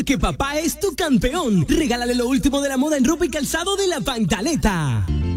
porque papá es tu campeón. Regálale lo último de la moda en ropa y calzado de La Pantaleta.